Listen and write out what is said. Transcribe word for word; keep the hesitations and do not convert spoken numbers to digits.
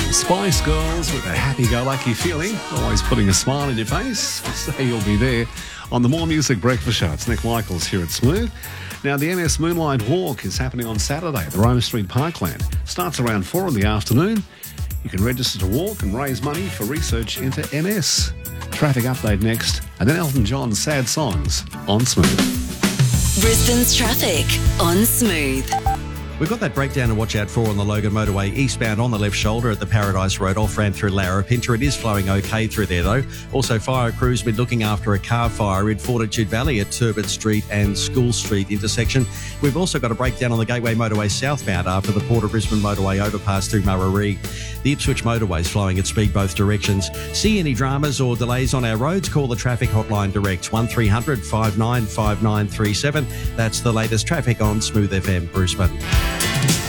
Spice Girls with a happy-go-lucky feeling, always putting a smile on your face. Say you'll be there on the More Music Breakfast Show. It's Nick Michaels here at Smooth. Now, the M S Moonlight Walk is happening on Saturday at the Rome Street Parkland. Starts around four in the afternoon. You can register to walk and raise money for research into M S. Traffic update next, and then Elton John's Sad Songs on Smooth. Brisbane's traffic on Smooth. We've got that breakdown to watch out for on the Logan Motorway eastbound on the left shoulder at the Paradise Road off-ramp through Larapinta. It is flowing okay through there though. Also, fire crews been looking after a car fire in Fortitude Valley at Turbot Street and School Street intersection. We've also got a breakdown on the Gateway Motorway southbound after the Port of Brisbane Motorway overpass through Murarrie. The Ipswich Motorway is flowing at speed both directions. See any dramas or delays on our roads? Call the traffic hotline direct, one three hundred five nine five nine three seven. That's the latest traffic on Smooth F M Brisbane.